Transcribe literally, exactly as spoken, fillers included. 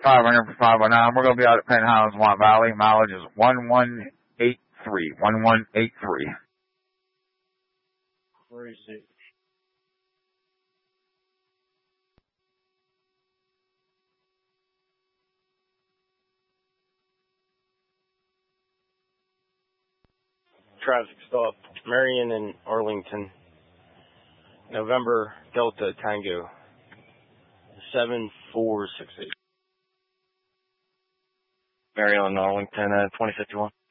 five hundred for five oh nine. We're going to be out at Penn Highlands, Watt Valley. Mileage is one one eight three. one one eight three. Where is it? Traffic stop, Marion and Arlington. November Delta Tango. seven four six eight. Marion and Arlington, uh, twenty fifty-one.